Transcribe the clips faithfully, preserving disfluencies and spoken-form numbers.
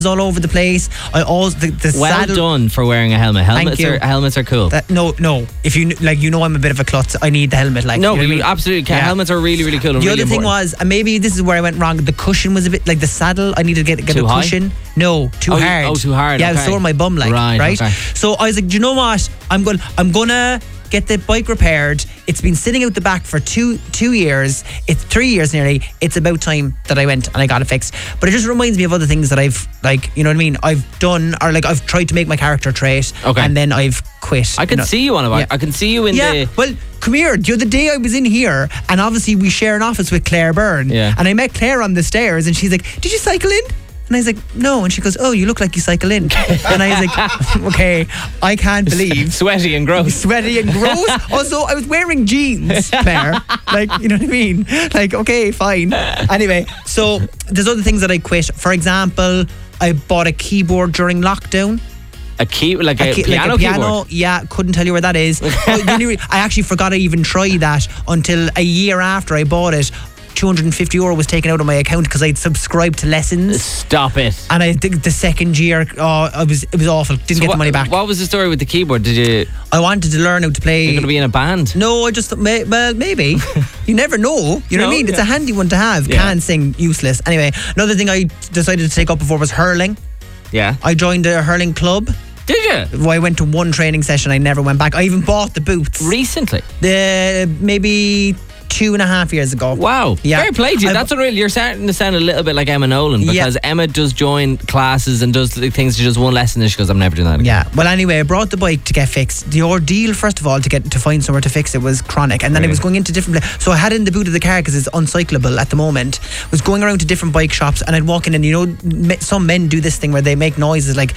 all over the place. I always the, the Well saddle, done for wearing a helmet. Helmets you. are helmets are cool. That, no, no. If you like, you know, I'm a bit of a klutz. I need the helmet. Like, no, you know but what I you mean? absolutely can. Yeah. Helmets are really, really cool. And The really other thing important. was, and maybe this is where I went wrong. The cushion was a bit like the saddle. I needed to get get Too a high? cushion. No, too Oh, you- hard. oh, too hard, Yeah, it was okay. sore my bum, like Right, right. okay. So I was like, do you know what? I'm going. I'm gonna get the bike repaired. It's been sitting out the back for two two years. It's three years nearly. It's about time that I went and I got it fixed. But it just reminds me of other things that I've like, you know what I mean? I've done or like I've tried to make my character trait, Okay. and then I've quit. I can you know? see you on a bike. Yeah. I can see you in Yeah, the. well, come here. The other day I was in here, and obviously we share an office with Claire Byrne. Yeah. And I met Claire on the stairs, and she's like, "Did you cycle in?" And I was like, "No." And she goes, "Oh, you look like you cycle in." And I was like, "Okay, I can't believe." Sweaty and gross. Sweaty and gross. Also, I was wearing jeans, Claire. Like, you know what I mean? Like, okay, fine. Anyway, so there's other things that I quit. For example, I bought a keyboard during lockdown. A key, like a, A ki- piano like a piano, keyboard. yeah, couldn't tell you where that is. But the only re- I actually forgot to even try that until a year after I bought it. two hundred fifty euro was taken out of my account because I'd subscribed to lessons. Stop it. And I think the second year, oh, I was it was awful. Didn't So get what, the money back. What was the story with the keyboard? Did you? I wanted to learn how to play. You're going to be in a band. No, I just may, well maybe. You never know. You know No, what I mean? It's yeah. a handy one to have. Yeah. Can't sing, useless. Anyway, another thing I decided to take up before was hurling. Yeah. I joined a hurling club. Did you? I went to one training session. I never went back. I even bought the boots. Recently. The maybe two and a half years ago. Wow. Yeah. Fair play to you. I've- That's unreal. You're starting to sound a little bit like Emma Nolan because Emma does join classes and does the things. She does one lesson and she goes, I'm never doing that again. Yeah. Well, anyway, I brought the bike to get fixed. The ordeal, first of all, to get to find somewhere to fix it was chronic, and then Really? it was going into different. Pla- so I had it in the boot of the car because it's uncyclable at the moment. Was going around to different bike shops, and I'd walk in, and you know, me- some men do this thing where they make noises like.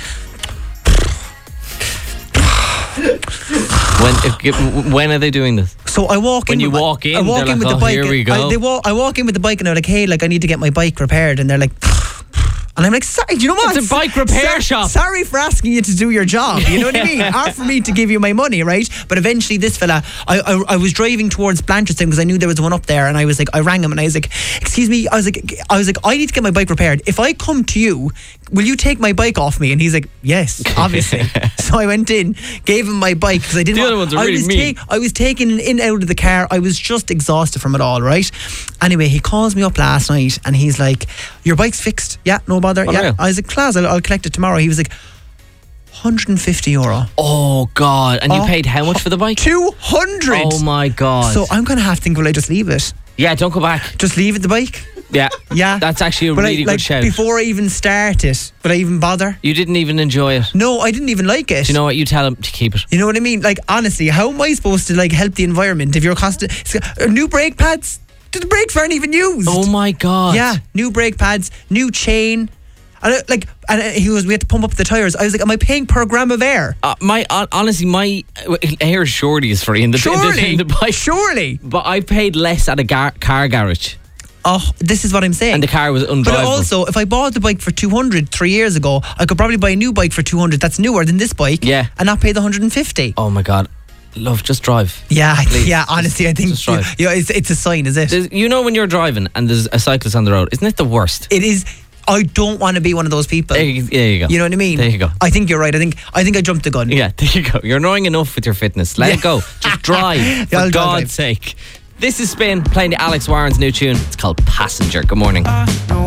When if, when are they doing this? So I walk When in. you with my- walk in, I walk they're in like, with the "Oh, bike. here and we go." I, they walk, I walk in with the bike, and they're like, "Hey, like I need to get my bike repaired," and they're like. And I'm like, sorry, do you know what? It's a bike repair Sor- shop. Sorry for asking you to do your job. You know what I mean? Or for me to give you my money, right? But eventually, this fella, I I, I was driving towards Blanchardstown because I knew there was one up there, and I was like, I rang him and I was like, excuse me, I was like, I was like, I need to get my bike repaired. If I come to you, will you take my bike off me? And he's like, yes, obviously. So I went in, gave him my bike because I didn't. The other want, ones are I really was mean. I was taken in and out of the car. I was just exhausted from it all, right? Anyway, he calls me up last night and he's like, your bike's fixed. Yeah, no bother. Yeah. Unreal. I was like, class, I'll, I'll collect it tomorrow. He was like, one hundred fifty euro. Oh, God. And you Oh, paid how much for the bike? two hundred. Oh, my God. So I'm going to have to think, will I just leave it? yeah, don't go back. Just leave it, the bike? Yeah. Yeah. That's actually a But really I, good like, shout. before I even start it, would I even bother? You didn't even enjoy it. No, I didn't even like it. Do you know what? You tell him to keep it. You know what I mean? Like, honestly, how am I supposed to like help the environment if you're costing uh, new brake pads? The brakes weren't even used. Oh, my God. Yeah, new brake pads, new chain. And uh, like, and uh, he was, we had to pump up the tires. I was like, am I paying per gram of air? Uh, my uh, honestly, my uh, air surely is free in the, in the, Surely, in the bike. surely. But I paid less at a gar- car garage, Oh, this is what I'm saying. and the car was undrivable. But also, if I bought the bike for two hundred three years ago, I could probably buy a new bike for two hundred that's newer than this bike. Yeah. And not pay the one hundred fifty. Oh my God, love, just drive. Yeah, Please, yeah. Honestly, I think just drive. yeah, it's, it's a sign, is it? There's, you know when you're driving and there's a cyclist on the road, isn't it the worst? It is. I don't want to be one of those people. There you, there you go. You know what I mean? There you go. I think you're right. I think I think I jumped the gun. Yeah, there you go. You're annoying enough with your fitness. Let Yeah. it go. Just drive, Yeah, for I'll God's drive. sake. This is Spin, playing the Alex Warren's new tune. It's called Passenger. Good morning.